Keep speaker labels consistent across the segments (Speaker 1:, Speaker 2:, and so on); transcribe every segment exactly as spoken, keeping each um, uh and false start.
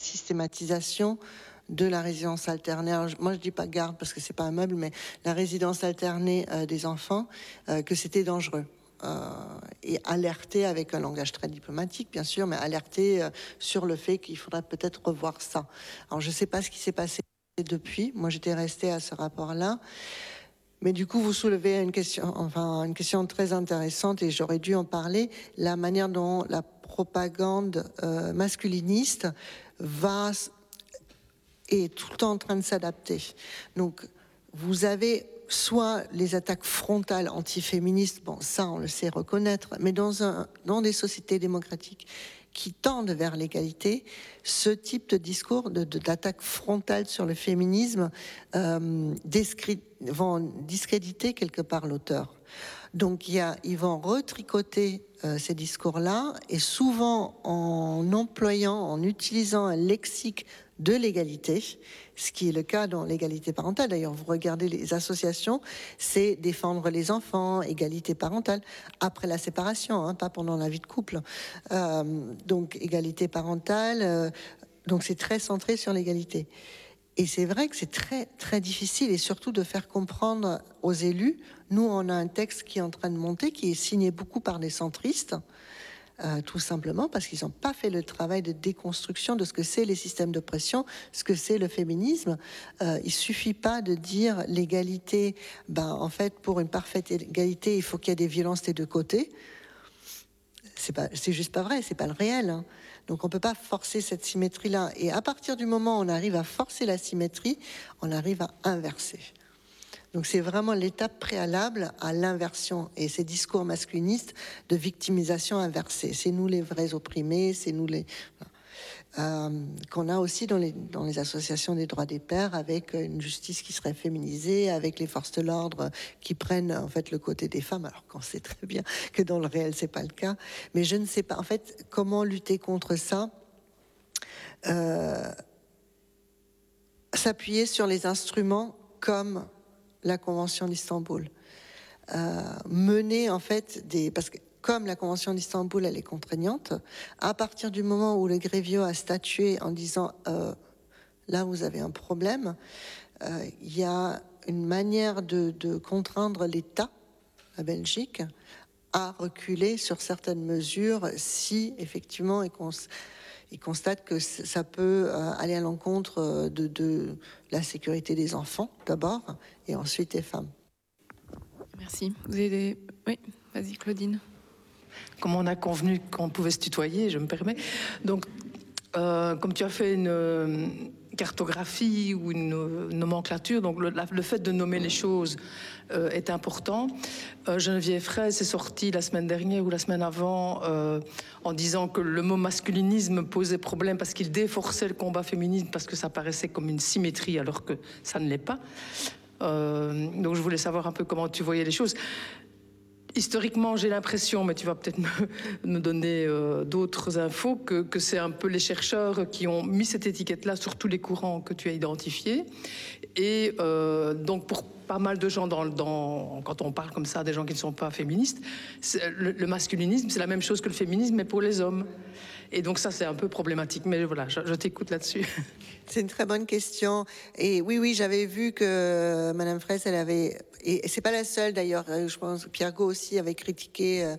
Speaker 1: systématisation de la résidence alternée. Alors, moi, je dis pas garde parce que c'est pas un meuble, mais la résidence alternée euh, des enfants, euh, que c'était dangereux. Euh, et alerter avec un langage très diplomatique, bien sûr, mais alerter euh, sur le fait qu'il faudrait peut-être revoir ça. Alors, je sais pas ce qui s'est passé depuis. Moi, j'étais restée à ce rapport-là. Mais du coup, vous soulevez une question, enfin, une question très intéressante, et j'aurais dû en parler, la manière dont la propagande euh, masculiniste va est tout le temps en train de s'adapter. Donc, vous avez soit les attaques frontales antiféministes, bon, ça, on le sait reconnaître, mais dans, un, dans des sociétés démocratiques qui tendent vers l'égalité, ce type de discours de, de, d'attaque frontale sur le féminisme euh, discré, vont discréditer quelque part l'auteur. Donc, il y a, ils vont retricoter euh, ces discours-là, et souvent en employant, en utilisant un lexique de l'égalité, ce qui est le cas dans l'égalité parentale. D'ailleurs, vous regardez les associations, c'est défendre les enfants, égalité parentale, après la séparation, hein, pas pendant la vie de couple. Euh, donc, égalité parentale, euh, donc c'est très centré sur l'égalité. Et c'est vrai que c'est très, très difficile, et surtout de faire comprendre aux élus. Nous, on a un texte qui est en train de monter, qui est signé beaucoup par des centristes, Euh, tout simplement parce qu'ils n'ont pas fait le travail de déconstruction de ce que c'est les systèmes d'oppression, ce que c'est le féminisme. Euh, il suffit pas de dire l'égalité, ben, en fait, pour une parfaite égalité, il faut qu'il y ait des violences des deux côtés. C'est pas, c'est juste pas vrai, c'est pas le réel, hein. Donc on peut pas forcer cette symétrie-là. Et à partir du moment où on arrive à forcer la symétrie, on arrive à inverser. Donc c'est vraiment l'étape préalable à l'inversion, et ces discours masculinistes de victimisation inversée. C'est nous les vrais opprimés, c'est nous les... Euh, qu'on a aussi dans les, dans les associations des droits des pères, avec une justice qui serait féminisée, avec les forces de l'ordre qui prennent en fait le côté des femmes, alors qu'on sait très bien que dans le réel c'est pas le cas. Mais je ne sais pas en fait comment lutter contre ça. Euh, s'appuyer sur les instruments comme la Convention d'Istanbul, euh, mener en fait des, parce que comme la Convention d'Istanbul elle est contraignante, à partir du moment où le Grevio a statué en disant euh, là vous avez un problème, euh, il y a une manière de, de contraindre l'État, la Belgique, à reculer sur certaines mesures si effectivement il, cons il constate que ça peut aller à l'encontre de, de la sécurité des enfants d'abord et ensuite des femmes.
Speaker 2: Merci. Vous avez des... Oui, vas-y Claudine.
Speaker 3: Comme on a convenu qu'on pouvait se tutoyer, je me permets. Donc, euh, comme tu as fait une cartographie ou une nomenclature, donc le, le fait de nommer les choses euh, est important. Euh, Geneviève Fraisse est sortie la semaine dernière ou la semaine avant euh, en disant que le mot masculinisme posait problème parce qu'il déforçait le combat féministe, parce que ça paraissait comme une symétrie alors que ça ne l'est pas. Euh, donc je voulais savoir un peu comment tu voyais les choses. Historiquement, j'ai l'impression, mais tu vas peut-être me, me donner euh, d'autres infos, que, que c'est un peu les chercheurs qui ont mis cette étiquette-là sur tous les courants que tu as identifiés. Et euh, donc, pour pas mal de gens, dans, dans, quand on parle comme ça des gens qui ne sont pas féministes, le, le masculinisme, c'est la même chose que le féminisme, mais pour les hommes. Et donc ça, c'est un peu problématique. Mais voilà, je, je t'écoute là-dessus.
Speaker 1: C'est une très bonne question. Et oui, oui, j'avais vu que Madame Fraisse, elle avait... Et c'est pas la seule, d'ailleurs. Je pense que Pierre Gault aussi avait critiqué...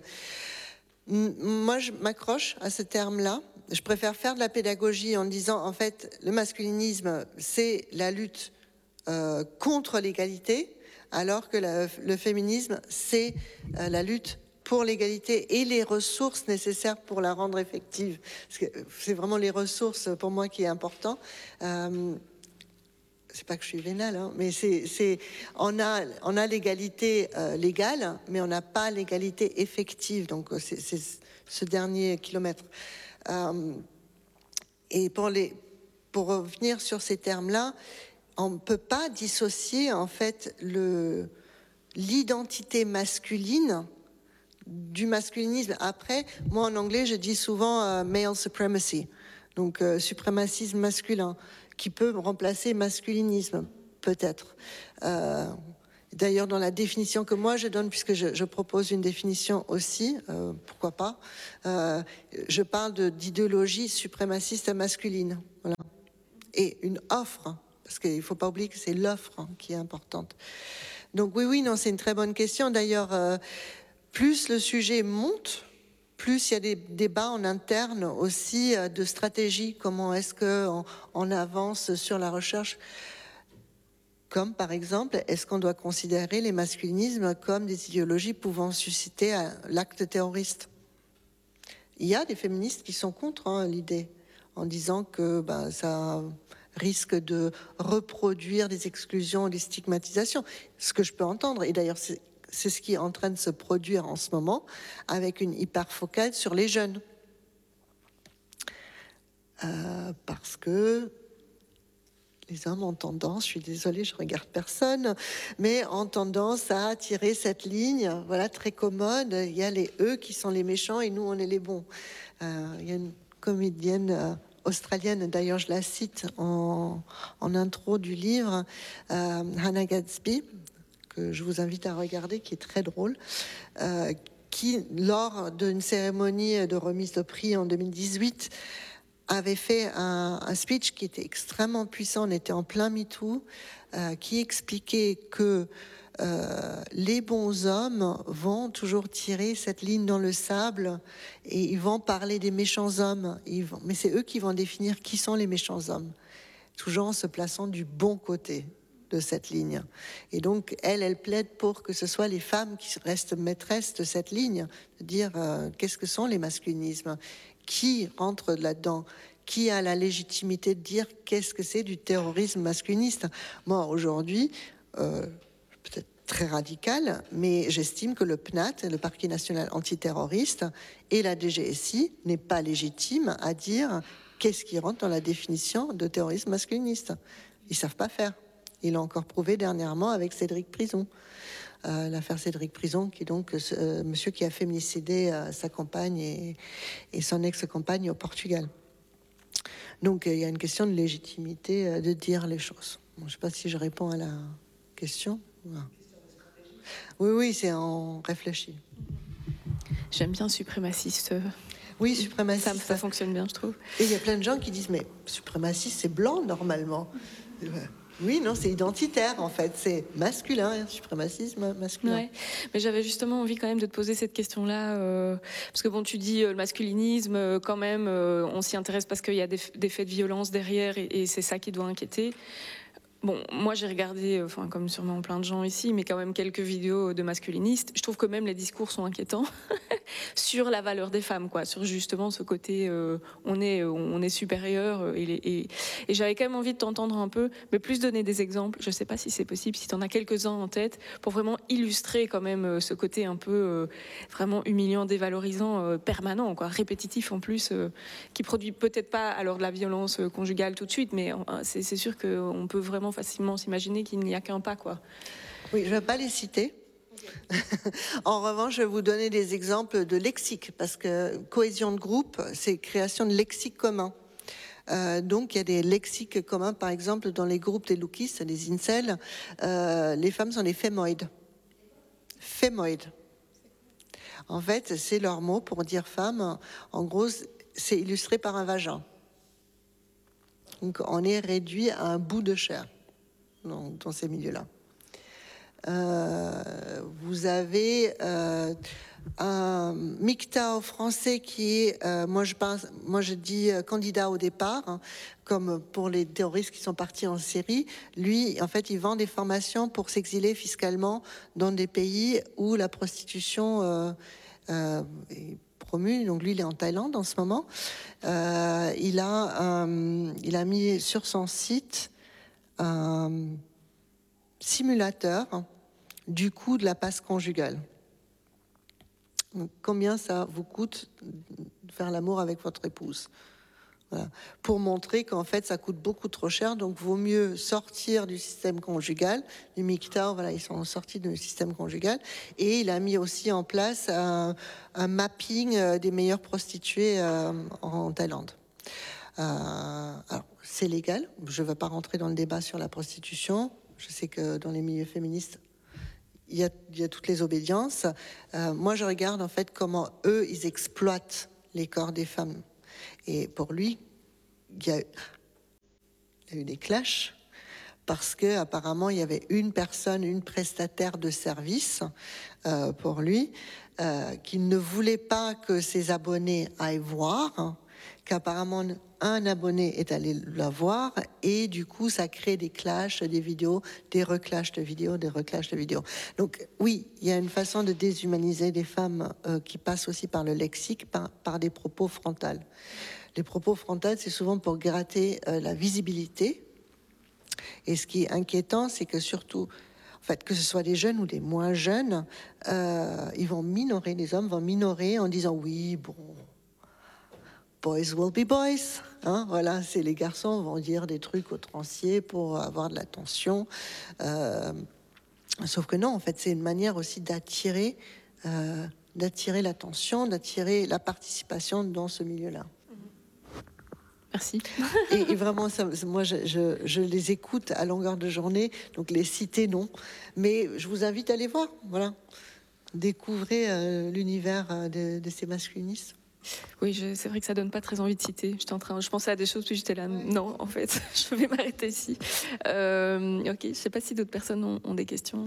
Speaker 1: Moi, je m'accroche à ce terme-là. Je préfère faire de la pédagogie en disant, en fait, le masculinisme, c'est la lutte euh, contre l'égalité, alors que la, le féminisme, c'est euh, la lutte pour l'égalité et les ressources nécessaires pour la rendre effective. C'est vraiment les ressources, pour moi, qui est important. Euh, c'est pas que je suis vénale, hein, mais c'est, on a, on a l'égalité euh, légale, mais on n'a pas l'égalité effective. Donc, c'est ce dernier kilomètre. Euh, et pour, les, pour revenir sur ces termes-là, on ne peut pas dissocier, en fait, l'identité masculine du masculinisme. Après, moi en anglais, je dis souvent euh, male supremacy, donc euh, suprémacisme masculin, qui peut remplacer masculinisme, peut-être. Euh, D'ailleurs, dans la définition que moi je donne, puisque je, je propose une définition aussi, euh, pourquoi pas, euh, je parle d'idéologie suprémaciste masculine. Voilà. et une offre, parce qu'il ne faut pas oublier que c'est l'offre qui est importante. Donc oui, oui, non, c'est une très bonne question. D'ailleurs, euh, plus le sujet monte, plus il y a des débats en interne aussi euh, de stratégie. Comment est-ce qu'on on avance sur la recherche? Comme par exemple, est-ce qu'on doit considérer les masculinismes comme des idéologies pouvant susciter l'acte terroriste? Il y a des féministes qui sont contre hein, l'idée, en disant que ben, ça risque de reproduire des exclusions, des stigmatisations. Ce que je peux entendre, et d'ailleurs c'est, c'est ce qui est en train de se produire en ce moment, avec une hyperfocale sur les jeunes. Euh, parce que les hommes ont tendance, je suis désolée, je regarde personne, mais ont tendance à tirer cette ligne, voilà, très commode. Il y a les eux qui sont les méchants et nous on est les bons. Euh, il y a une comédienne euh, australienne, d'ailleurs je la cite en, en intro du livre, euh, Hannah Gadsby, que je vous invite à regarder, qui est très drôle, euh, qui lors d'une cérémonie de remise de prix en deux mille dix-huit avait fait un, un speech qui était extrêmement puissant, on était en plein MeToo, euh, qui expliquait que euh, les bons hommes vont toujours tirer cette ligne dans le sable et ils vont parler des méchants hommes, ils vont, mais c'est eux qui vont définir qui sont les méchants hommes, toujours en se plaçant du bon côté de cette ligne. Et donc, elle, elle plaide pour que ce soit les femmes qui restent maîtresses de cette ligne, de dire euh, qu'est-ce que sont les masculinismes, qui rentre là-dedans, qui a la légitimité de dire qu'est-ce que c'est du terrorisme masculiniste. Moi, aujourd'hui, euh, peut-être très radical, mais j'estime que le P N A T, le Parquet national antiterroriste, et la D G S I n'est pas légitime à dire qu'est-ce qui rentre dans la définition de terrorisme masculiniste. Ils savent pas faire. Ils l'ont encore prouvé dernièrement avec Cédric Prison. Euh, l'affaire Cédric Prison, qui est donc euh, monsieur qui a féminicidé euh, sa compagne et, et son ex-compagne au Portugal. Donc il euh, y a une question de légitimité euh, de dire les choses. Bon, je ne sais pas si je réponds à la question. Ouais. Oui, oui, c'est en réfléchi.
Speaker 2: J'aime bien suprémaciste.
Speaker 1: Oui, suprémaciste.
Speaker 2: Ça, ça fonctionne bien, je trouve.
Speaker 1: Et il y a plein de gens qui disent, mais suprémaciste, c'est blanc normalement. Oui, non, c'est identitaire en fait, c'est masculin, suprémacisme masculin. Ouais.
Speaker 2: Mais j'avais justement envie quand même de te poser cette question-là, euh, parce que bon, tu dis euh, le masculinisme, euh, quand même, euh, on s'y intéresse parce qu'il y a des, des faits de violence derrière, et, et c'est ça qui doit inquiéter. Bon, moi j'ai regardé, enfin comme sûrement plein de gens ici, mais quand même quelques vidéos de masculinistes. Je trouve que même les discours sont inquiétants sur la valeur des femmes, quoi, sur justement ce côté euh, on est on est supérieur. Et, et, et j'avais quand même envie de t'entendre un peu, mais plus donner des exemples. Je sais pas si c'est possible, si tu en as quelques-uns en tête, pour vraiment illustrer quand même ce côté un peu euh, vraiment humiliant, dévalorisant, euh, permanent, quoi, répétitif en plus, euh, qui produit peut-être pas alors de la violence conjugale tout de suite, mais c'est, c'est sûr qu'on peut vraiment facilement s'imaginer qu'il n'y a qu'un pas, quoi.
Speaker 1: Oui, je ne vais pas les citer. En revanche, je vais vous donner des exemples de lexique, parce que cohésion de groupe, c'est création de lexique commun. Euh, donc, il y a des lexiques communs, par exemple, dans les groupes des Lookis, des incels, euh, les femmes sont des fémoïdes. Fémoïdes. En fait, c'est leur mot pour dire femme. En gros, c'est illustré par un vagin. Donc, on est réduit à un bout de chair dans, dans ces milieux-là. Euh, vous avez euh, un M G T A O français qui est, euh, moi, je pense, moi je dis euh, candidat au départ, hein, comme pour les terroristes qui sont partis en Syrie. Lui, en fait, il vend des formations pour s'exiler fiscalement dans des pays où la prostitution euh, euh, est promue. Donc lui, il est en Thaïlande en ce moment. Euh, il a, euh, il a mis sur son site un simulateur du coût de la passe conjugale. Donc, combien ça vous coûte de faire l'amour avec votre épouse? Voilà. Pour montrer qu'en fait ça coûte beaucoup trop cher, donc vaut mieux sortir du système conjugal. Les M G T A O, voilà, ils sont sortis du système conjugal, et il a mis aussi en place un, un mapping des meilleures prostituées euh, en Thaïlande. Euh, alors c'est légal, je ne vais pas rentrer dans le débat sur la prostitution. Je sais que dans les milieux féministes, il y a, il y a toutes les obédiences. Euh, moi, je regarde en fait comment eux, ils exploitent les corps des femmes. Et pour lui, il y a il y a eu des clashs, parce qu'apparemment, il y avait une personne, une prestataire de service euh, pour lui, euh, qui ne voulait pas que ses abonnés aillent voir, hein, qu'apparemment un abonné est allé la voir, et du coup, ça crée des clashs, des vidéos, des reclashs de vidéos, des reclashs de vidéos. Donc oui, il y a une façon de déshumaniser des femmes euh, qui passe aussi par le lexique, par, par des propos frontales. Les propos frontales, c'est souvent pour gratter euh, la visibilité. Et ce qui est inquiétant, c'est que surtout, en fait, que ce soit des jeunes ou des moins jeunes, euh, ils vont minorer, les hommes vont minorer en disant oui, bon, boys will be boys. Hein, voilà, c'est les garçons vont dire des trucs outranciers pour avoir de l'attention. Euh, sauf que non, en fait, c'est une manière aussi d'attirer, euh, d'attirer l'attention, d'attirer la participation dans ce milieu-là.
Speaker 2: Merci.
Speaker 1: Et, et vraiment, ça, moi, je, je, je les écoute à longueur de journée, donc les citer, non. Mais je vous invite à les voir, voilà. Découvrez euh, l'univers euh, de, de ces masculinistes.
Speaker 2: Oui, je, c'est vrai que ça donne pas très envie de citer. J'étais en train, je pensais à des choses, puis j'étais là, non, en fait, je vais m'arrêter ici. Euh, ok, je sais pas si d'autres personnes ont, ont des questions.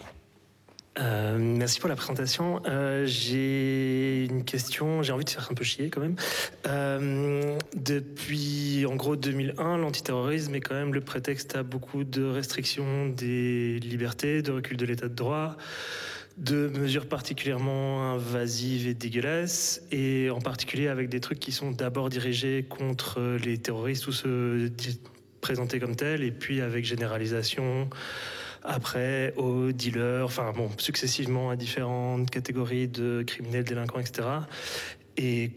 Speaker 4: Euh, merci pour la présentation. Euh, j'ai une question, j'ai envie de faire un peu chier quand même. Euh, depuis en gros deux mille un, l'antiterrorisme est quand même le prétexte à beaucoup de restrictions des libertés, de recul de l'état de droit, de mesures particulièrement invasives et dégueulasses, et en particulier avec des trucs qui sont d'abord dirigés contre les terroristes ou ceux présentés comme tels, et puis avec généralisation après aux dealers, enfin bon, successivement à différentes catégories de criminels, délinquants, et cetera. Et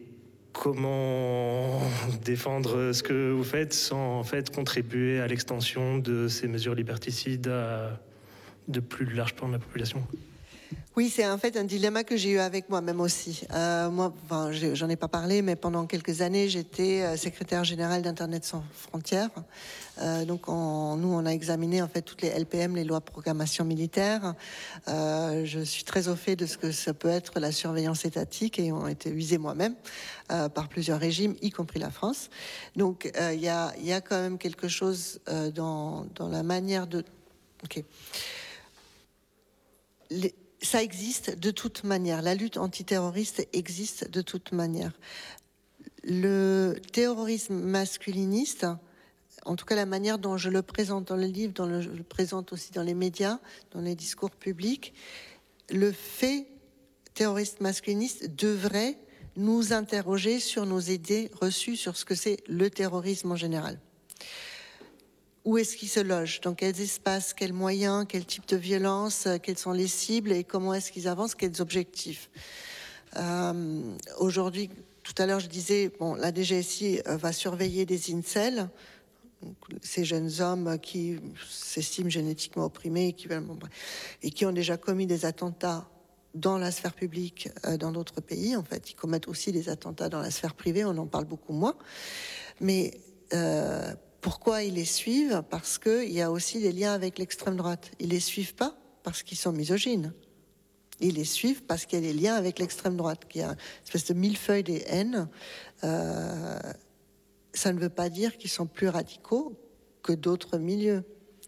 Speaker 4: comment défendre ce que vous faites sans en fait contribuer à l'extension de ces mesures liberticides à de plus large pans de la population?
Speaker 1: Oui, c'est en fait un dilemme que j'ai eu avec moi-même aussi. Euh, moi, enfin, j'en ai pas parlé, mais pendant quelques années, j'étais secrétaire générale d'Internet sans frontières. Euh, donc, on, nous, on a examiné en fait toutes les L P M, les lois de programmation militaire. Euh, je suis très au fait de ce que ça peut être la surveillance étatique, et on a été visé moi-même euh, par plusieurs régimes, y compris la France. Donc, il euh, y, a, y a quand même quelque chose euh, dans, dans la manière de... Ok. Les... Ça existe de toute manière. La lutte antiterroriste existe de toute manière. Le terrorisme masculiniste, en tout cas la manière dont je le présente dans le livre, dont je le présente aussi dans les médias, dans les discours publics, le fait terroriste masculiniste devrait nous interroger sur nos idées reçues sur ce que c'est le terrorisme en général. Où est-ce qu'ils se logent? Dans quels espaces? Quels moyens? Quel type de violence? Quelles sont les cibles? Et comment est-ce qu'ils avancent? Quels objectifs? euh, Aujourd'hui, tout à l'heure, je disais, bon, la D G S I va surveiller des incels, donc, ces jeunes hommes qui s'estiment génétiquement opprimés et qui, et qui ont déjà commis des attentats dans la sphère publique euh, dans d'autres pays. En fait, ils commettent aussi des attentats dans la sphère privée, on en parle beaucoup moins. Mais... Euh, Pourquoi ils les suivent? Parce qu'il y a aussi des liens avec l'extrême droite. Ils ne les suivent pas parce qu'ils sont misogynes. Ils les suivent parce qu'il y a des liens avec l'extrême droite, qu'il y a une espèce de millefeuille des haines. Euh, ça ne veut pas dire qu'ils sont plus radicaux que d'autres milieux.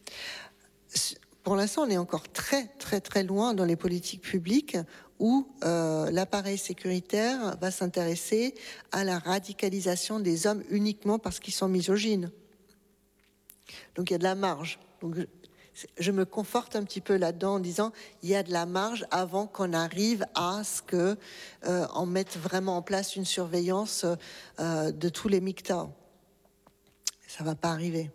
Speaker 1: Pour l'instant, on est encore très, très, très loin dans les politiques publiques où euh, l'appareil sécuritaire va s'intéresser à la radicalisation des hommes uniquement parce qu'ils sont misogynes. Donc il y a de la marge. Donc, je, je me conforte un petit peu là-dedans en disant il y a de la marge avant qu'on arrive à ce que euh, on mette vraiment en place une surveillance euh, de tous les M G T A O. Ça va pas arriver.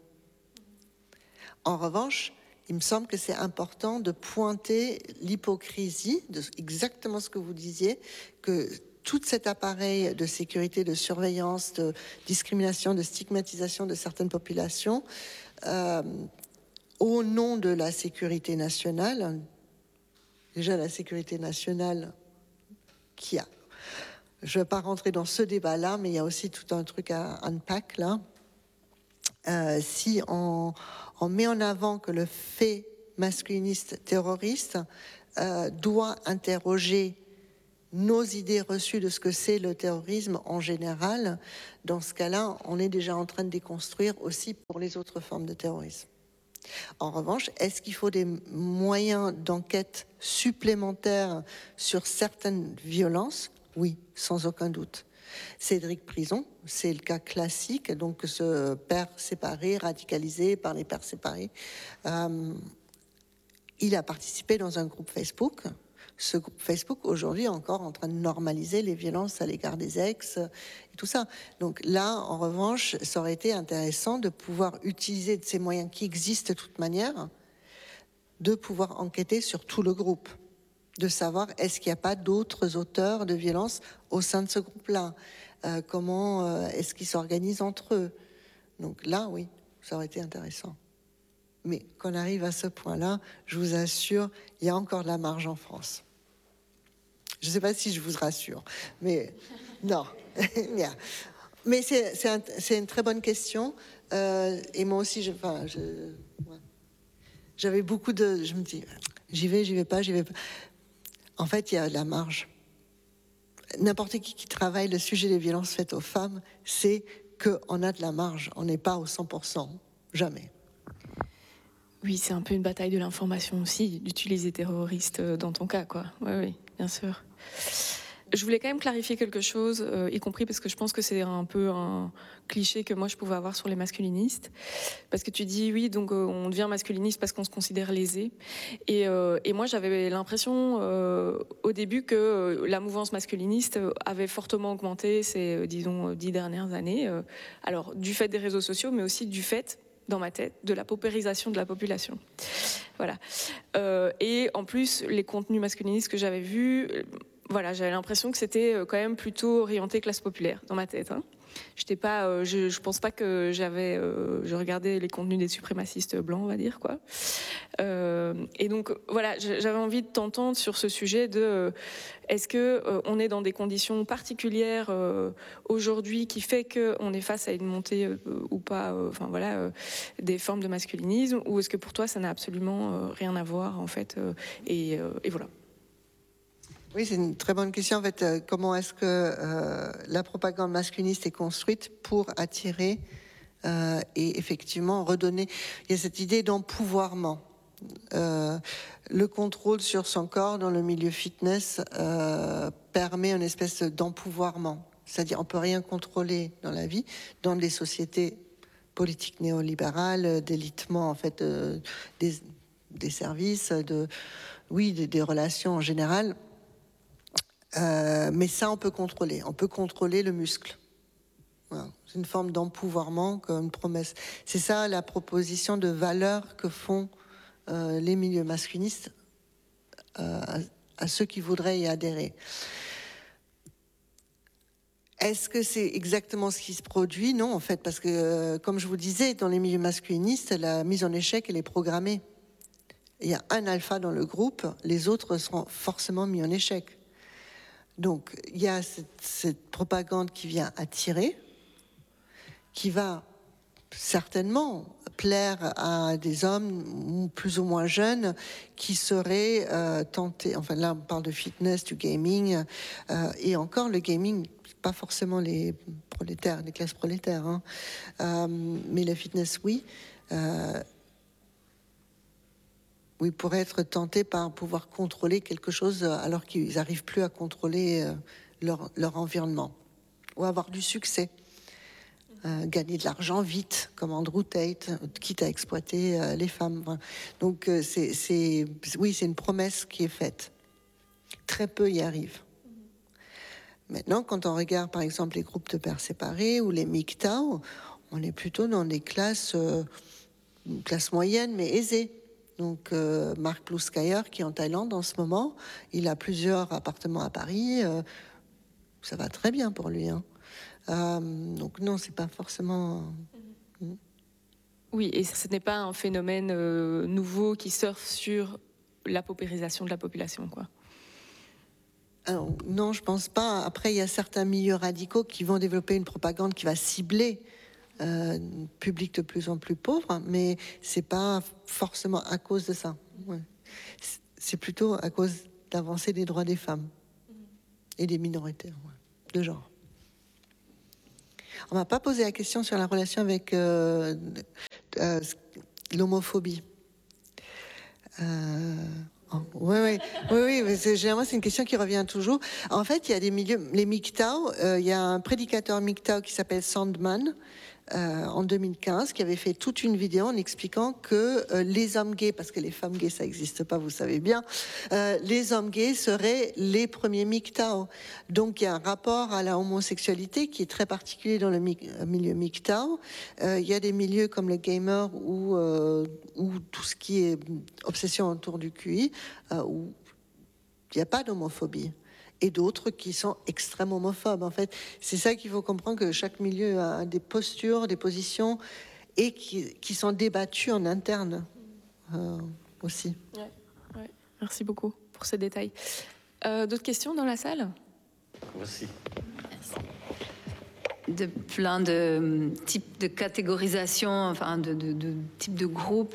Speaker 1: En revanche, il me semble que c'est important de pointer l'hypocrisie de exactement ce que vous disiez, que tout cet appareil de sécurité, de surveillance, de discrimination, de stigmatisation de certaines populations, euh, au nom de la sécurité nationale, déjà la sécurité nationale qui a... Je ne vais pas rentrer dans ce débat-là, mais il y a aussi tout un truc à unpack là. Euh, si on, on met en avant que le fait masculiniste terroriste euh, doit interroger nos idées reçues de ce que c'est le terrorisme en général, dans ce cas-là, on est déjà en train de déconstruire aussi pour les autres formes de terrorisme. En revanche, est-ce qu'il faut des moyens d'enquête supplémentaires sur certaines violences? Oui, sans aucun doute. Cédric Prison, c'est le cas classique, donc ce père séparé, radicalisé par les pères séparés. Euh, il a participé dans un groupe Facebook. Ce groupe Facebook, aujourd'hui, est encore en train de normaliser les violences à l'égard des ex et tout ça. Donc là, en revanche, ça aurait été intéressant de pouvoir utiliser de ces moyens qui existent de toute manière, de pouvoir enquêter sur tout le groupe, de savoir est-ce qu'il n'y a pas d'autres auteurs de violences au sein de ce groupe-là, euh, comment euh, est-ce qu'ils s'organisent entre eux. Donc là, oui, ça aurait été intéressant. Mais quand on arrive à ce point-là, je vous assure, il y a encore de la marge en France. Je ne sais pas si je vous rassure, mais non. Mais c'est, c'est, un, c'est une très bonne question. Euh, et moi aussi, je, enfin, je, ouais. j'avais beaucoup de... Je me dis, j'y vais, j'y vais pas, j'y vais pas. En fait, il y a de la marge. N'importe qui qui travaille le sujet des violences faites aux femmes, c'est qu'on a de la marge. On n'est pas au cent pour cent. Jamais.
Speaker 2: Oui, c'est un peu une bataille de l'information aussi, d'utiliser terroriste dans ton cas, quoi. Oui, oui, bien sûr. Je voulais quand même clarifier quelque chose, euh, y compris parce que je pense que c'est un peu un cliché que moi je pouvais avoir sur les masculinistes. Parce que tu dis, oui, donc euh, on devient masculiniste parce qu'on se considère lésé. Et, euh, et moi j'avais l'impression euh, au début que euh, la mouvance masculiniste avait fortement augmenté ces, euh, disons, dix dernières années. Euh, alors, du fait des réseaux sociaux, mais aussi du fait, dans ma tête, de la paupérisation de la population. Voilà. Euh, et en plus, les contenus masculinistes que j'avais vus... Voilà, j'avais l'impression que c'était quand même plutôt orienté classe populaire dans ma tête. Hein. J'étais pas, euh, je, je pense pas que j'avais, euh, je regardais les contenus des suprémacistes blancs, on va dire quoi. Euh, et donc voilà, j'avais envie de t'entendre sur ce sujet de, euh, est-ce que euh, on est dans des conditions particulières euh, aujourd'hui qui fait que on est face à une montée euh, ou pas, euh, enfin voilà, euh, des formes de masculinisme, ou est-ce que pour toi ça n'a absolument euh, rien à voir en fait, euh, et, euh, et voilà.
Speaker 1: Oui, c'est une très bonne question. En fait, euh, comment est-ce que euh, la propagande masculiniste est construite pour attirer euh, et effectivement redonner... Il y a cette idée d'empouvoirment. Euh, le contrôle sur son corps dans le milieu fitness euh, permet une espèce d'empouvoirment. C'est-à-dire on peut rien contrôler dans la vie, dans les sociétés politiques néolibérales, d'élitement en fait euh, des, des services, de, oui, des, des relations en général. Euh, mais ça, on peut contrôler. On peut contrôler le muscle. Voilà. C'est une forme d'empouvoirment, comme une promesse. C'est ça la proposition de valeur que font euh, les milieux masculinistes euh, à, à ceux qui voudraient y adhérer. Est-ce que c'est exactement ce qui se produit? Non, en fait, parce que, euh, comme je vous disais, dans les milieux masculinistes, la mise en échec, elle est programmée. Il y a un alpha dans le groupe, les autres seront forcément mis en échec. Donc, il y a cette, cette propagande qui vient attirer, qui va certainement plaire à des hommes plus ou moins jeunes qui seraient euh, tentés, enfin là on parle de fitness, du gaming, euh, et encore le gaming, pas forcément les prolétaires, les classes prolétaires, hein, euh, mais le fitness, oui. Euh, Oui, pourraient être tentés par pouvoir contrôler quelque chose alors qu'ils n'arrivent plus à contrôler leur, leur environnement. Ou avoir du succès. Euh, gagner de l'argent vite, comme Andrew Tate, quitte à exploiter euh, les femmes. Donc, euh, c'est, c'est, oui, c'est une promesse qui est faite. Très peu y arrivent. Maintenant, quand on regarde, par exemple, les groupes de pères séparés ou les M G T O W, on est plutôt dans des classes, euh, classes moyennes, mais aisées. Donc, euh, Marc Plouskayer, qui est en Thaïlande en ce moment, il a plusieurs appartements à Paris. Euh, ça va très bien pour lui. Hein. Euh, donc, non, c'est pas forcément...
Speaker 2: Mmh. Oui, et ce n'est pas un phénomène euh, nouveau qui surfe sur la paupérisation de la population, quoi.
Speaker 1: Alors, non, je pense pas. Après, il y a certains milieux radicaux qui vont développer une propagande qui va cibler Euh, public de plus en plus pauvre, mais c'est pas forcément à cause de ça. Ouais. C'est plutôt à cause d'avancée des droits des femmes. Et des minorités, ouais, de genre. On m'a pas posé la question sur la relation avec euh, euh, l'homophobie. Euh, oh, oui, oui, oui, oui, mais c'est, généralement c'est une question qui revient toujours. En fait, il y a des milieux, les M G T O W, euh, il y a un prédicateur M G T O W qui s'appelle Sandman, Euh, en deux mille quinze, qui avait fait toute une vidéo en expliquant que euh, les hommes gays, parce que les femmes gays ça n'existe pas, vous savez bien, euh, les hommes gays seraient les premiers M G T O W. Donc il y a un rapport à la homosexualité qui est très particulier dans le mi- milieu M G T O W. Euh, il y a des milieux comme le gamer ou euh, ou tout ce qui est obsession autour du Q I, euh, où il n'y a pas d'homophobie. Et d'autres qui sont extrêmement homophobes. En fait, c'est ça qu'il faut comprendre, que chaque milieu a des postures, des positions, et qui, qui sont débattues en interne euh, aussi.
Speaker 2: Ouais, ouais. Merci beaucoup pour ces détails. Euh, d'autres questions dans la salle?
Speaker 4: Merci.
Speaker 5: De plein de types de catégorisation, enfin de, de, de types de groupes.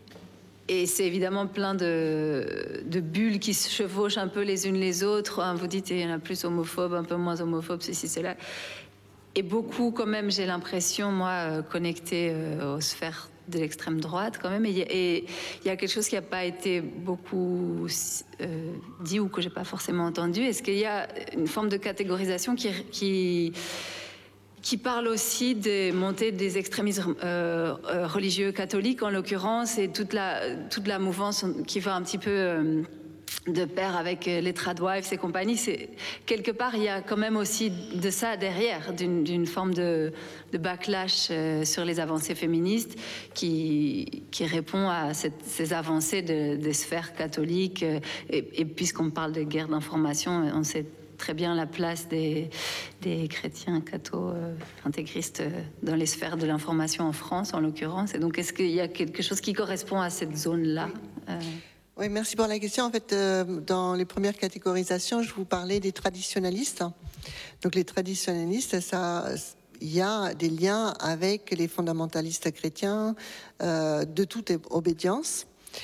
Speaker 5: Et c'est évidemment plein de, de bulles qui se chevauchent un peu les unes les autres. Vous dites, il y en a plus homophobes, un peu moins homophobes, ceci, cela. Et beaucoup, quand même, j'ai l'impression, moi, connecté aux sphères de l'extrême droite, quand même. Et il y a quelque chose qui n'a pas été beaucoup euh, dit ou que je n'ai pas forcément entendu. Est-ce qu'il y a une forme de catégorisation qui... qui qui parle aussi des montées des extrémismes euh, euh, religieux catholiques, en l'occurrence, et toute la, toute la mouvance qui va un petit peu euh, de pair avec les tradwives et compagnie. C'est, quelque part, il y a quand même aussi de ça derrière, d'une, d'une forme de, de backlash euh, sur les avancées féministes qui, qui répond à cette, ces avancées de, des sphères catholiques. Et, et puisqu'on parle de guerre d'information, on sait très bien la place des, des chrétiens cathos euh, intégristes euh, dans les sphères de l'information en France, en l'occurrence. Et donc, est-ce qu'il y a quelque chose qui correspond à cette zone-là? euh...
Speaker 1: Oui, merci pour la question. En fait, euh, dans les premières catégorisations, je vous parlais des traditionalistes. Donc, les traditionalistes, ça, il y a des liens avec les fondamentalistes chrétiens euh, de toute obédience.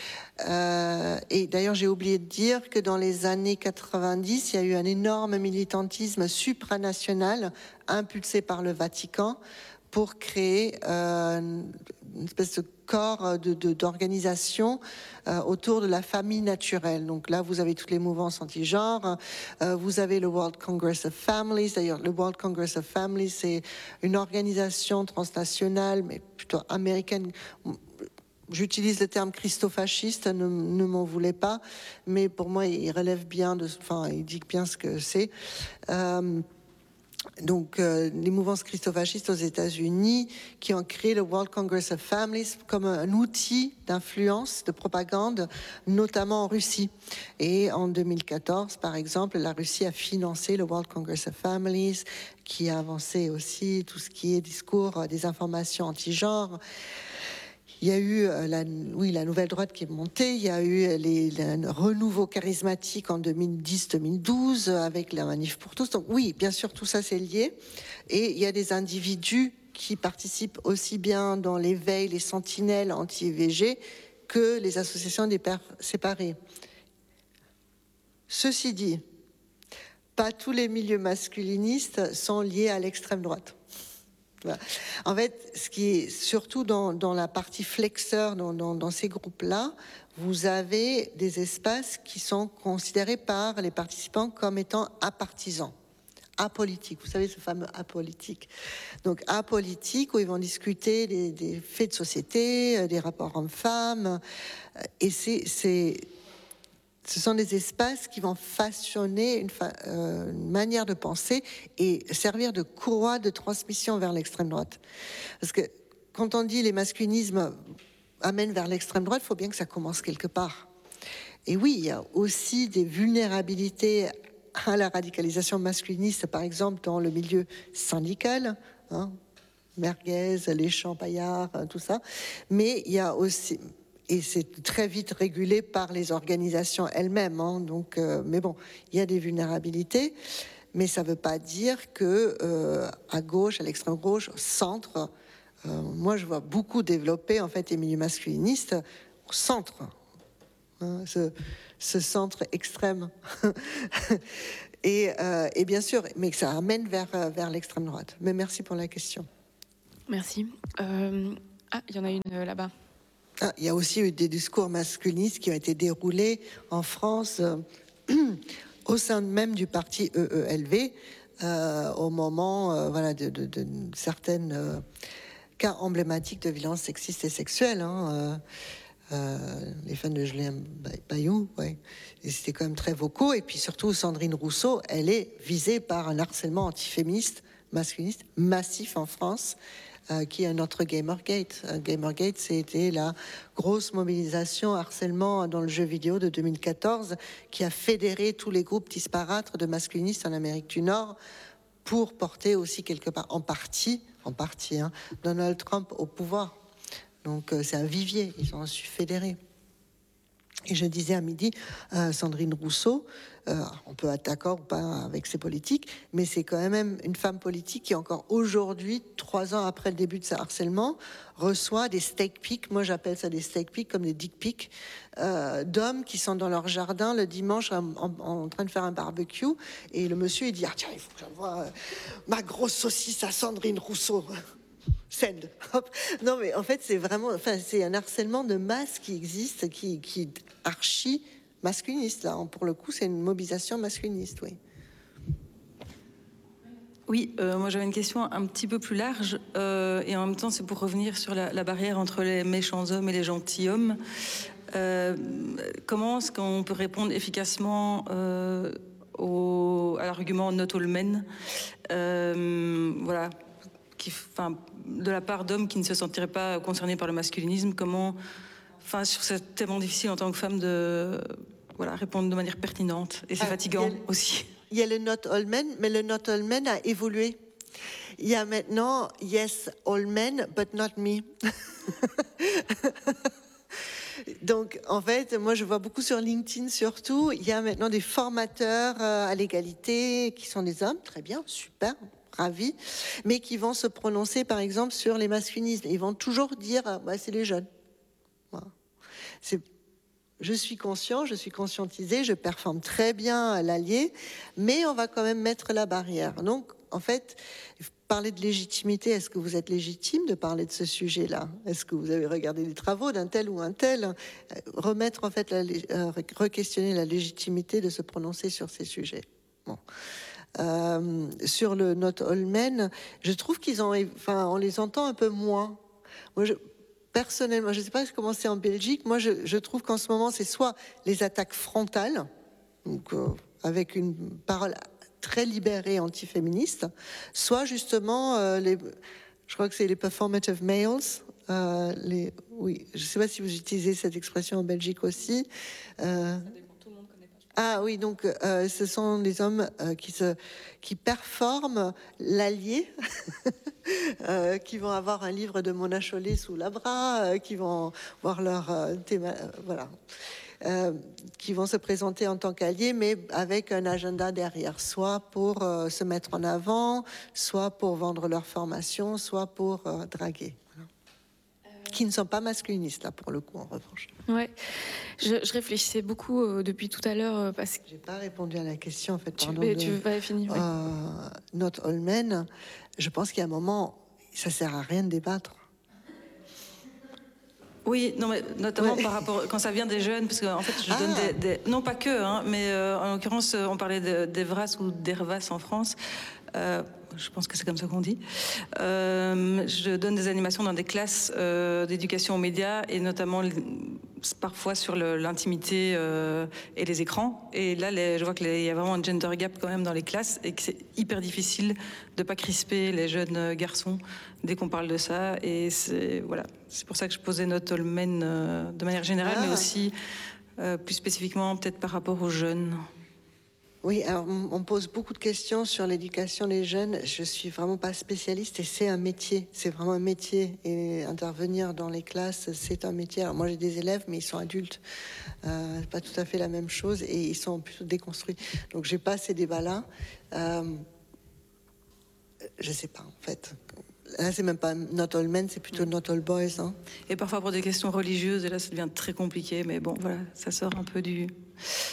Speaker 1: Euh, et d'ailleurs, j'ai oublié de dire que dans les années quatre-vingt-dix, il y a eu un énorme militantisme supranational impulsé par le Vatican pour créer euh, une espèce de corps de, de, d'organisation euh, autour de la famille naturelle. Donc là, vous avez toutes les mouvances anti-genre, euh, vous avez le World Congress of Families. D'ailleurs, le World Congress of Families, c'est une organisation transnationale, mais plutôt américaine. J'utilise le terme christofasciste, ne, ne m'en voulez pas, mais pour moi, il relève bien, de, enfin, il dit bien ce que c'est. Euh, donc, euh, les mouvances christofascistes aux États-Unis qui ont créé le World Congress of Families comme un outil d'influence, de propagande, notamment en Russie. Et en deux mille quatorze, par exemple, la Russie a financé le World Congress of Families, qui a avancé aussi tout ce qui est discours, des informations anti-genre. Il y a eu la, oui, la nouvelle droite qui est montée, il y a eu les, le renouveau charismatique en deux mille dix deux mille douze avec la manif pour tous. Donc oui, bien sûr, tout ça c'est lié. Et il y a des individus qui participent aussi bien dans l'éveil, les sentinelles anti-I V G, que les associations des pères séparés. Ceci dit, pas tous les milieux masculinistes sont liés à l'extrême droite. En fait, ce qui est surtout dans, dans la partie flexeur, dans, dans, dans ces groupes-là, vous avez des espaces qui sont considérés par les participants comme étant apartisans, apolitiques. Vous savez, ce fameux apolitique. Donc, apolitique, où ils vont discuter des, des faits de société, des rapports hommes-femmes. Et c'est... c'est Ce sont des espaces qui vont façonner une, fa euh, une manière de penser et servir de courroie de transmission vers l'extrême droite. Parce que quand on dit les masculinismes amènent vers l'extrême droite, il faut bien que ça commence quelque part. Et oui, il y a aussi des vulnérabilités à la radicalisation masculiniste, par exemple dans le milieu syndical, hein, Merguez, les Champaillards, tout ça. Mais il y a aussi... Et c'est très vite régulé par les organisations elles-mêmes. Hein, donc, euh, mais bon, il y a des vulnérabilités, mais ça ne veut pas dire que euh, à gauche, à l'extrême gauche, au centre, euh, moi je vois beaucoup développer en fait les milieux masculinistes au centre. Hein, ce, ce centre extrême. et, euh, et bien sûr, mais que ça amène vers, vers l'extrême droite. Mais merci pour la question.
Speaker 2: Merci. Euh... Ah, il y en a une euh, là-bas.
Speaker 1: Ah, il y a aussi eu des discours masculinistes qui ont été déroulés en France euh, au sein même du parti E E L V euh, au moment euh, voilà, de, de, de certaines euh, cas emblématiques de violences sexistes et sexuelles. Hein, euh, euh, les fans de Julien Bayou, ouais. Et c'était quand même très vocaux. Et puis surtout, Sandrine Rousseau, elle est visée par un harcèlement antiféministe, masculiniste, massif en France. Euh, qui est notre Gamergate. Euh, Gamergate, c'était la grosse mobilisation harcèlement dans le jeu vidéo de deux mille quatorze qui a fédéré tous les groupes disparates de masculinistes en Amérique du Nord pour porter aussi quelque part, en partie, en partie, hein, Donald Trump au pouvoir. Donc euh, c'est un vivier, ils ont su fédérer. Et je disais à midi, euh, Sandrine Rousseau, euh, on peut être d'accord ou pas avec ses politiques, mais c'est quand même une femme politique qui, encore aujourd'hui, trois ans après le début de ce harcèlement, reçoit des steak pics, moi j'appelle ça des steak pics, comme des dick pics, euh, d'hommes qui sont dans leur jardin le dimanche en, en, en train de faire un barbecue, et le monsieur il dit, ah tiens, il faut que j'envoie euh, ma grosse saucisse à Sandrine Rousseau. Send. Hop. Non, mais en fait, c'est vraiment, enfin, c'est un harcèlement de masse qui existe, qui, qui est archi masculiniste. Là, pour le coup, c'est une mobilisation masculiniste, oui.
Speaker 6: Oui, euh, moi j'avais une question un petit peu plus large, euh, et en même temps, c'est pour revenir sur la, la barrière entre les méchants hommes et les gentils hommes. Euh, comment est-ce qu'on peut répondre efficacement euh, au, à l'argument not all men, euh, voilà. Qui, enfin, de la part d'hommes qui ne se sentiraient pas concernés par le masculinisme, comment, enfin, sur ce tellement difficile en tant que femme de, voilà, répondre de manière pertinente, et c'est ah, fatigant
Speaker 1: le,
Speaker 6: aussi.
Speaker 1: Il y a le not all men, mais le not all men a évolué. Il y a maintenant yes all men, but not me. Donc, en fait, moi, je vois beaucoup sur LinkedIn, surtout, il y a maintenant des formateurs à l'égalité qui sont des hommes, très bien, super. Ravis, mais qui vont se prononcer, par exemple, sur les masculinismes. Ils vont toujours dire, bah, c'est les jeunes. Voilà. C'est, je suis conscient, je suis conscientisé, je performe très bien à l'allié, mais on va quand même mettre la barrière. Donc, en fait, parler de légitimité, est-ce que vous êtes légitime de parler de ce sujet-là? Est-ce que vous avez regardé les travaux d'un tel ou un tel? Remettre, en fait, la, euh, re-questionner la légitimité de se prononcer sur ces sujets. Bon. Euh, sur le not all men, je trouve qu'ils ont, enfin, on les entend un peu moins. Moi, je, personnellement, je ne sais pas comment c'est en Belgique. Moi, je, je trouve qu'en ce moment, c'est soit les attaques frontales, donc euh, avec une parole très libérée antiféministe, soit justement euh, les, je crois que c'est les performative males. Euh, les, oui, je ne sais pas si vous utilisez cette expression en Belgique aussi. Euh, Ah oui, donc euh, ce sont des hommes euh, qui, se, qui performent l'allié, euh, qui vont avoir un livre de Mona Chollet sous la bras, euh, qui vont voir leur euh, théma, euh, voilà, euh, qui vont se présenter en tant qu'alliés, mais avec un agenda derrière, soit pour euh, se mettre en avant, soit pour vendre leur formation, soit pour euh, draguer. Qui ne sont pas masculinistes, là, pour le coup, en revanche.
Speaker 2: Ouais, je, je réfléchissais beaucoup euh, depuis tout à l'heure euh, parce que...
Speaker 1: J'ai pas répondu à la question, en fait,
Speaker 2: tu,
Speaker 1: pardon.
Speaker 2: Mais
Speaker 1: de,
Speaker 2: tu veux pas finir, ouais.
Speaker 1: euh, Not all men, je pense qu'il y a un moment, ça sert à rien de débattre.
Speaker 6: Oui, non, mais notamment
Speaker 1: ouais.
Speaker 6: par rapport, quand ça vient des jeunes, parce qu'en fait, je
Speaker 1: ah.
Speaker 6: donne des, des... Non, pas que, hein, mais euh, en l'occurrence, on parlait d'Evras ou d'Hervas en France. Euh, je pense que c'est comme ça qu'on dit. Euh, je donne des animations dans des classes euh, d'éducation aux médias, et notamment parfois sur l'intimité euh, et les écrans. Et là, les, je vois qu'il y a vraiment un gender gap quand même dans les classes, et que c'est hyper difficile de ne pas crisper les jeunes garçons dès qu'on parle de ça. Et c'est voilà, c'est pour ça que je posais Not All Men euh, de manière générale, ah. mais aussi euh, plus spécifiquement peut-être par rapport aux jeunes.
Speaker 1: Oui, alors on pose beaucoup de questions sur l'éducation des jeunes. Je suis vraiment pas spécialiste, et c'est un métier. C'est vraiment un métier. Et intervenir dans les classes, c'est un métier. Alors moi, j'ai des élèves, mais ils sont adultes. Euh, pas tout à fait la même chose, et ils sont plutôt déconstruits. Donc, j'ai pas ces débats-là. Euh, je sais pas, en fait. Là, c'est même pas Not All Men, c'est plutôt Not All Boys. Hein.
Speaker 6: Et parfois pour des questions religieuses, et là, ça devient très compliqué. Mais bon, voilà, ça sort un peu du...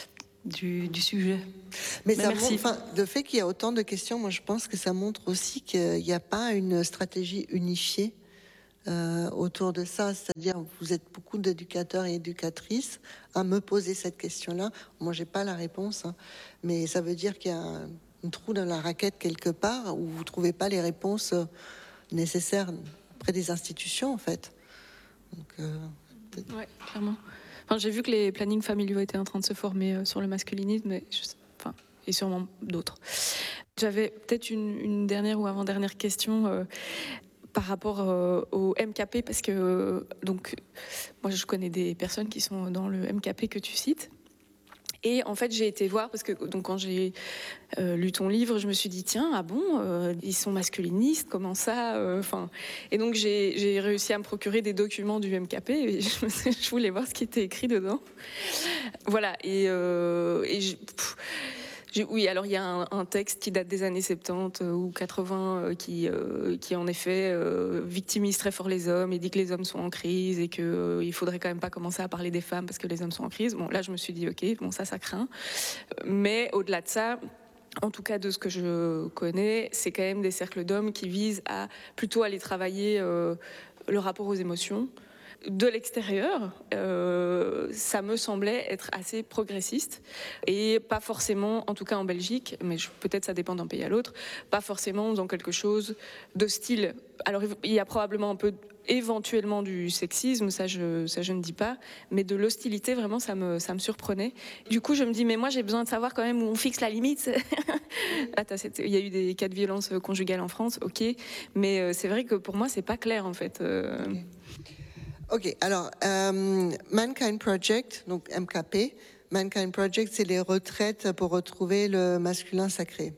Speaker 6: du, du sujet.
Speaker 1: Mais,
Speaker 6: Mais
Speaker 1: ça
Speaker 6: merci.
Speaker 1: montre, enfin, le fait qu'il y a autant de questions, moi je pense que ça montre aussi qu'il n'y a pas une stratégie unifiée euh, autour de ça. C'est-à-dire, vous êtes beaucoup d'éducateurs et éducatrices à me poser cette question-là. Moi, j'ai pas la réponse, hein, mais ça veut dire qu'il y a un, un trou dans la raquette quelque part où vous trouvez pas les réponses nécessaires auprès des institutions, en fait. Donc, euh,
Speaker 2: ouais, clairement. Enfin, j'ai vu que les plannings familiaux étaient en train de se former euh, sur le masculinisme, mais je sais, enfin, et sûrement d'autres. J'avais peut-être une, une dernière ou avant-dernière question euh, par rapport euh, au M K P, parce que euh, donc, moi je connais des personnes qui sont dans le M K P que tu cites. Et en fait, j'ai été voir, parce que donc, quand j'ai euh, lu ton livre, je me suis dit, tiens, ah bon, euh, ils sont masculinistes, comment ça enfin, euh, Et donc, j'ai, j'ai réussi à me procurer des documents du M K P, et je, je voulais voir ce qui était écrit dedans. Voilà, et, euh, et je, pff, j'ai, oui, alors il y a un, un texte qui date des années soixante-dix ou quatre-vingts euh, qui, euh, qui, en effet, euh, victimise très fort les hommes et dit que les hommes sont en crise et qu'il euh, faudrait quand même pas commencer à parler des femmes parce que les hommes sont en crise. Bon, là, je me suis dit, ok, bon, ça, ça craint. Mais au-delà de ça, en tout cas de ce que je connais, c'est quand même des cercles d'hommes qui visent à plutôt aller travailler euh, le rapport aux émotions. De l'extérieur, euh, ça me semblait être assez progressiste et pas forcément, en tout cas en Belgique, mais je, peut-être ça dépend d'un pays à l'autre, pas forcément dans quelque chose de style. Alors il y a probablement un peu éventuellement du sexisme, ça je, ça je ne dis pas, mais de l'hostilité, vraiment, ça me, ça me surprenait. Du coup, je me dis, mais moi j'ai besoin de savoir quand même où on fixe la limite. Là, t'as cette, il y a eu des cas de violence conjugale en France, ok, mais c'est vrai que pour moi, c'est pas clair en fait. Euh...
Speaker 1: Okay. Ok, alors, euh, Mankind Project, donc M K P, Mankind Project, c'est les retraites pour retrouver le masculin sacré.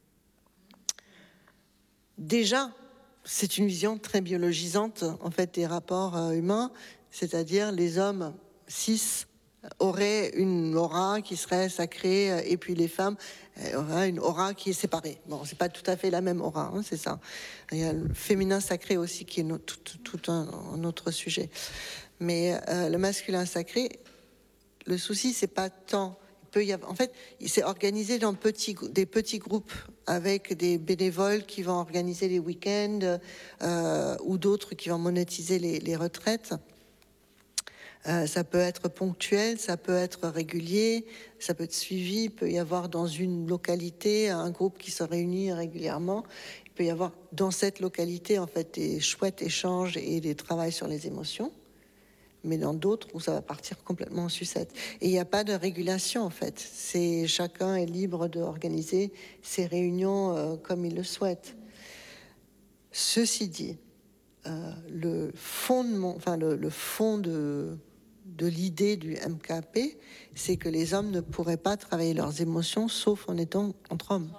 Speaker 1: Déjà, c'est une vision très biologisante, en fait, des rapports euh, humains, c'est-à-dire les hommes cis auraient une aura qui serait sacrée, et puis les femmes auraient une aura qui est séparée. Bon, c'est pas tout à fait la même aura, hein, c'est ça. Il y a le féminin sacré aussi qui est no- tout, tout un, un autre sujet. Mais euh, le masculin sacré, le souci, c'est pas tant. Il peut y avoir, en fait, il s'est organisé dans petits, des petits groupes avec des bénévoles qui vont organiser les week-ends euh, ou d'autres qui vont monétiser les, les retraites. Euh, ça peut être ponctuel, ça peut être régulier, ça peut être suivi. Il peut y avoir dans une localité un groupe qui se réunit régulièrement. Il peut y avoir dans cette localité en fait des chouettes échanges et des travails sur les émotions. Mais dans d'autres où ça va partir complètement en sucette. Et il n'y a pas de régulation en fait. C'est chacun est libre d'organiser ses réunions euh, comme il le souhaite. Ceci dit, euh, le fondement, enfin le, le fond de de l'idée du M K P, c'est que les hommes ne pourraient pas travailler leurs émotions sauf en étant entre hommes.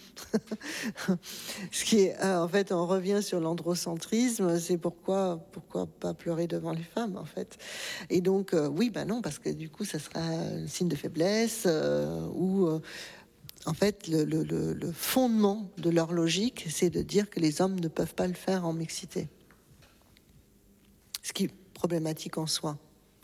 Speaker 1: Ce qui est, en fait, on revient sur l'androcentrisme, c'est pourquoi, pourquoi pas pleurer devant les femmes, en fait. Et donc, euh, oui, ben non, parce que du coup, ça sera un signe de faiblesse euh, ou, euh, en fait, le, le, le fondement de leur logique, c'est de dire que les hommes ne peuvent pas le faire en mixité. Ce qui est problématique en soi.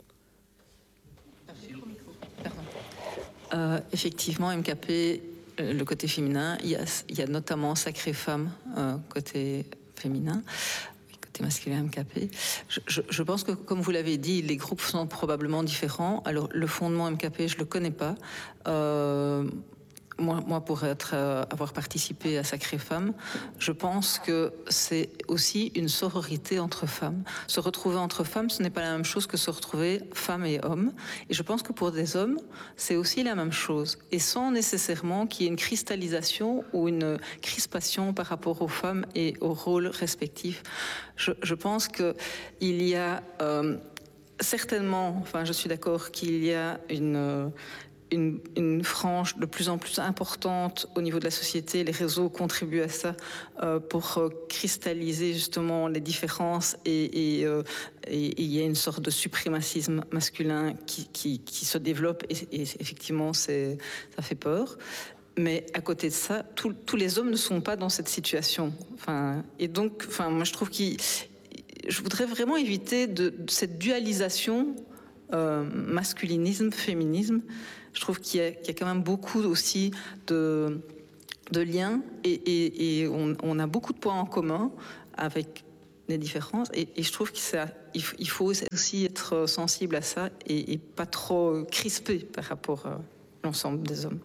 Speaker 7: Euh, effectivement, M K P, euh, le côté féminin, il y a, il y a notamment Sacrée Femme, euh, côté féminin, côté masculin M K P. Je, je, je pense que, comme vous l'avez dit, les groupes sont probablement différents. Alors, le fondement M K P, je ne le connais pas. Euh, Moi, moi, pour être, euh, avoir participé à Sacrée Femme, je pense que c'est aussi une sororité entre femmes. Se retrouver entre femmes, ce n'est pas la même chose que se retrouver femmes et hommes. Et je pense que pour des hommes, c'est aussi la même chose. Et sans nécessairement qu'il y ait une cristallisation ou une crispation par rapport aux femmes et aux rôles respectifs. Je, je pense qu'il y a euh, certainement, enfin, je suis d'accord qu'il y a une... Euh, Une, une frange de plus en plus importante au niveau de la société. Les réseaux contribuent à ça euh, pour euh, cristalliser justement les différences et, et, euh, et, et il y a une sorte de suprémacisme masculin qui, qui, qui se développe et, et effectivement c'est, ça fait peur. Mais à côté de ça, tout, tous les hommes ne sont pas dans cette situation. Enfin, et donc, enfin, moi je trouve qu'il, je voudrais vraiment éviter de, de cette dualisation euh, masculinisme, féminisme. Je trouve qu'il y a, qu'il y a quand même beaucoup aussi de, de liens et, et, et on, on a beaucoup de points en commun avec les différences. Et, et je trouve qu'il faut aussi être sensible à ça et, et pas trop crispé par rapport à l'ensemble des hommes.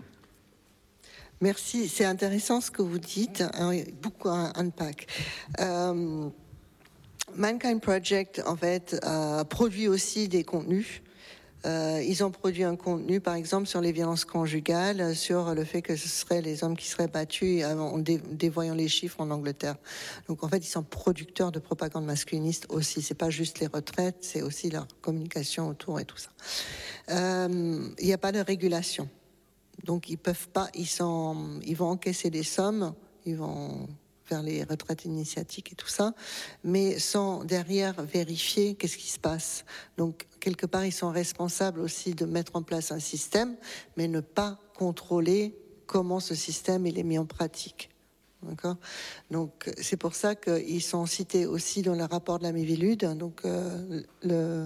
Speaker 1: Merci, c'est intéressant ce que vous dites, hein, beaucoup à unpack. Euh, Mankind Project, en fait, a produit aussi des contenus. Euh, ils ont produit un contenu, par exemple, sur les violences conjugales, sur le fait que ce seraient les hommes qui seraient battus en dé dévoyant les chiffres en Angleterre. Donc, en fait, ils sont producteurs de propagande masculiniste aussi. C'est pas juste les retraites, c'est aussi leur communication autour et tout ça. Euh, il n'y a pas de régulation. Donc, ils peuvent pas, ils sont, ils vont encaisser des sommes, ils vont faire les retraites initiatiques et tout ça, mais sans derrière vérifier qu'est-ce qui se passe. Donc, quelque part, ils sont responsables aussi de mettre en place un système, mais ne pas contrôler comment ce système il est mis en pratique. D'accord ? Donc, c'est pour ça qu'ils sont cités aussi dans le rapport de la Miviludes. Donc, euh, le...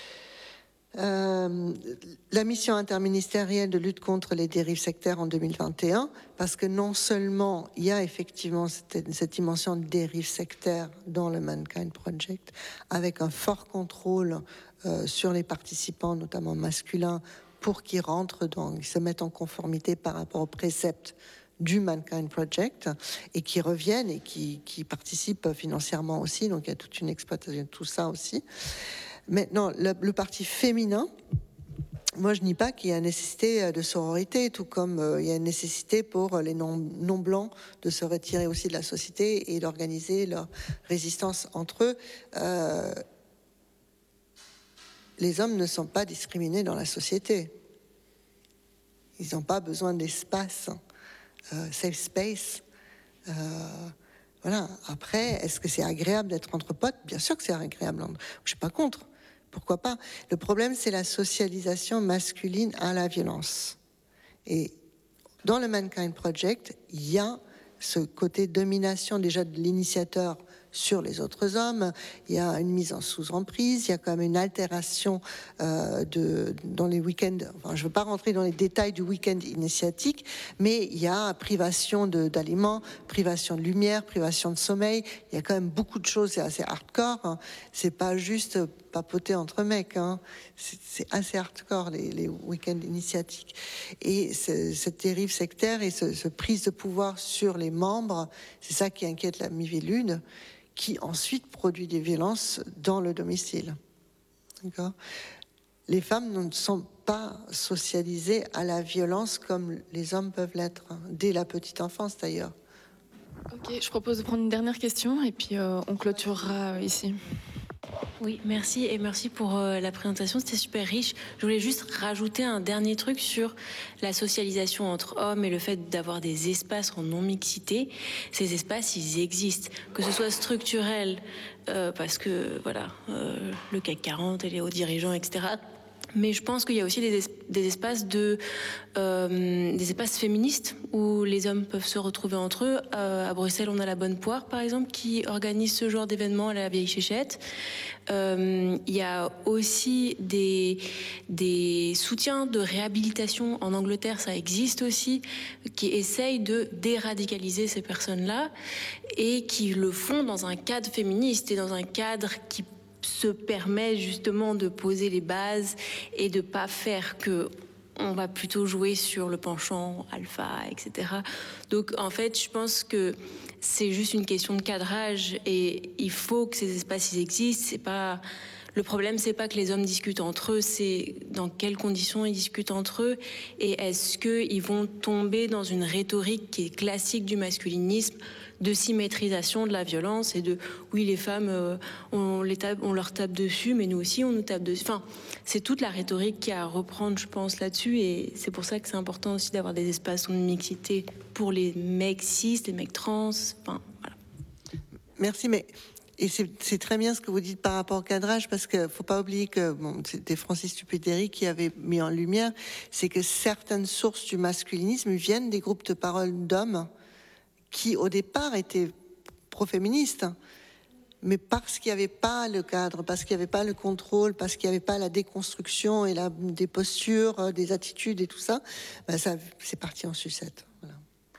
Speaker 1: Euh, la mission interministérielle de lutte contre les dérives sectaires en deux mille vingt et un, parce que non seulement il y a effectivement cette, cette dimension de dérive sectaire dans le Mankind Project, avec un fort contrôle euh, sur les participants, notamment masculins, pour qu'ils rentrent dans, ils se mettent en conformité par rapport aux préceptes du Mankind Project et qui reviennent et qui, qui participent financièrement aussi. Donc il y a toute une exploitation de tout ça aussi. Maintenant, le, le parti féminin, moi je nie pas qu'il y a une nécessité de sororité, tout comme euh, il y a une nécessité pour les non-blancs de se retirer aussi de la société et d'organiser leur résistance entre eux. Euh, les hommes ne sont pas discriminés dans la société. Ils n'ont pas besoin d'espace, euh, safe space. Euh, voilà. Après, est-ce que c'est agréable d'être entre potes ? Bien sûr que c'est agréable. Je ne suis pas contre. Pourquoi pas ? Le problème, c'est la socialisation masculine à la violence. Et dans le Mankind Project, il y a ce côté domination déjà de l'initiateur sur les autres hommes. Il y a une mise en sous-emprise, il y a quand même une altération euh, de, dans les week-ends. Enfin, je ne veux pas rentrer dans les détails du week-end initiatique, mais il y a privation de, d'aliments, privation de lumière, privation de sommeil. Il y a quand même beaucoup de choses, c'est assez hardcore. Hein. C'est pas juste papoter entre mecs. Hein. C'est, c'est assez hardcore, les, les week-ends initiatiques. Et ce, cette dérive sectaire et ce, ce prise de pouvoir sur les membres, c'est ça qui inquiète la Miviludes, qui ensuite produit des violences dans le domicile. D'accord ? Les femmes ne sont pas socialisées à la violence comme les hommes peuvent l'être, hein, dès la petite enfance d'ailleurs.
Speaker 2: Ok, je propose de prendre une dernière question et puis euh, on clôturera euh, ici.
Speaker 8: Oui, merci et merci pour euh, la présentation, c'était super riche. Je voulais juste rajouter un dernier truc sur la socialisation entre hommes et le fait d'avoir des espaces en non-mixité. Ces espaces, ils existent, que ce soit structurel, euh, parce que voilà, euh, le C A C quarante et les hauts dirigeants, et cetera. Mais je pense qu'il y a aussi des, es- des espaces de euh, des espaces féministes où les hommes peuvent se retrouver entre eux. Euh, à Bruxelles, on a la Bonne Poire, par exemple, qui organise ce genre d'événement à la Vieille Chéchette. Euh, il y a aussi des des soutiens de réhabilitation en Angleterre, ça existe aussi, qui essayent de déradicaliser ces personnes-là et qui le font dans un cadre féministe et dans un cadre qui se permet justement de poser les bases et de pas faire que on va plutôt jouer sur le penchant alpha, et cetera. Donc en fait, je pense que c'est juste une question de cadrage et il faut que ces espaces ils existent. C'est pas le problème, c'est pas que les hommes discutent entre eux, c'est dans quelles conditions ils discutent entre eux et est-ce que ils vont tomber dans une rhétorique qui est classique du masculinisme, de symétrisation de la violence et de oui les femmes euh, on les tape, on leur tape dessus mais nous aussi on nous tape dessus. Enfin, c'est toute la rhétorique qui a à reprendre, je pense, là-dessus et c'est pour ça que c'est important aussi d'avoir des espaces de mixité pour les mecs cis, les mecs trans. Enfin, voilà.
Speaker 1: Merci, mais et c'est, c'est très bien ce que vous dites par rapport au cadrage, parce que faut pas oublier que bon, c'était Francis Tupédéry qui avait mis en lumière, c'est que certaines sources du masculinisme viennent des groupes de parole d'hommes qui, au départ, étaient pro-féministes, mais parce qu'il n'y avait pas le cadre, parce qu'il n'y avait pas le contrôle, parce qu'il n'y avait pas la déconstruction et la, des postures, des attitudes et tout ça, ben ça c'est parti en sucette. Voilà.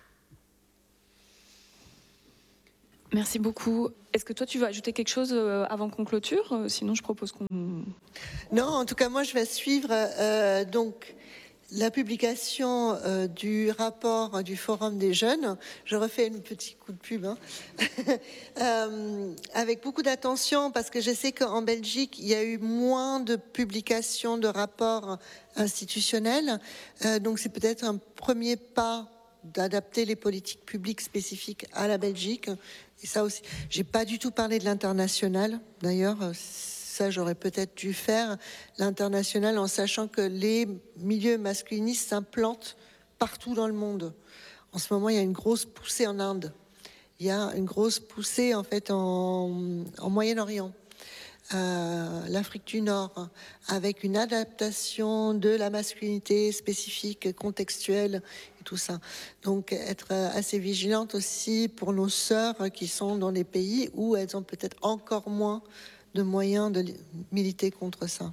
Speaker 2: Merci beaucoup. Est-ce que toi, tu veux ajouter quelque chose avant qu'on clôture ? Sinon, je propose qu'on...
Speaker 1: Non, en tout cas, moi, je vais suivre euh, donc la publication euh, du rapport du Forum des jeunes. Je refais un petit coup de pub, hein. euh, avec beaucoup d'attention, parce que je sais qu'en Belgique, il y a eu moins de publications de rapports institutionnels. Euh, donc, c'est peut-être un premier pas d'adapter les politiques publiques spécifiques à la Belgique. Et ça aussi, j'ai pas du tout parlé de l'international. D'ailleurs, ça j'aurais peut-être dû faire l'international en sachant que les milieux masculinistes s'implantent partout dans le monde. En ce moment, il y a une grosse poussée en Inde. Il y a une grosse poussée en fait en, en Moyen-Orient. Euh, l'Afrique du Nord, avec une adaptation de la masculinité spécifique, contextuelle et tout ça. Donc être assez vigilante aussi pour nos sœurs qui sont dans des pays où elles ont peut-être encore moins de moyens de militer contre ça.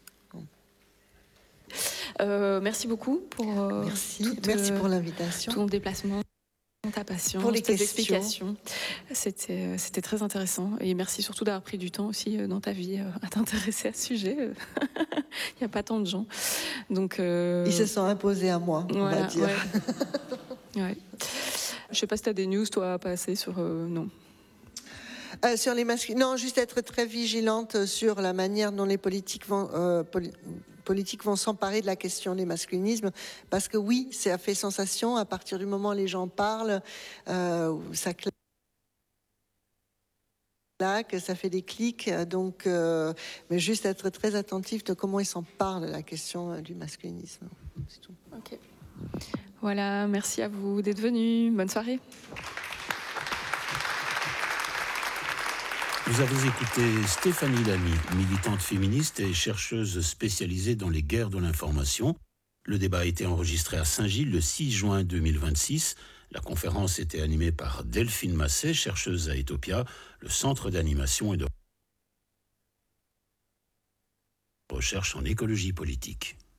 Speaker 2: Euh, merci beaucoup pour euh,
Speaker 1: merci,
Speaker 2: toute,
Speaker 1: merci pour l'invitation,
Speaker 2: ton déplacement, ta patience,
Speaker 1: pour les
Speaker 2: tes
Speaker 1: questions.
Speaker 2: explications. C'était, c'était très intéressant et merci surtout d'avoir pris du temps aussi dans ta vie à t'intéresser à ce sujet. Il n'y a pas tant de gens. Donc, euh...
Speaker 1: ils se sont imposés à moi, on
Speaker 2: voilà,
Speaker 1: va dire.
Speaker 2: Ouais. Ouais. Je sais pas si tu as des news, toi, à passer sur... Euh, non.
Speaker 1: Euh, sur les masculins, non, juste être très vigilante sur la manière dont les politiques vont... Euh, poli- politiques vont s'emparer de la question des masculinismes, parce que oui, ça fait sensation, à partir du moment où les gens parlent, euh, ça claque, ça fait des clics, donc, euh, mais juste être très attentif de comment ils s'emparent de la question du masculinisme. C'est tout.
Speaker 2: Ok. Voilà, merci à vous d'être venus. Bonne soirée.
Speaker 9: Vous avez écouté Stéphanie Lamy, militante féministe et chercheuse spécialisée dans les guerres de l'information. Le débat a été enregistré à Saint-Gilles le six juin deux mille vingt-six. La conférence était animée par Delphine Masset, chercheuse à Ethiopia, le centre d'animation et de recherche en écologie politique.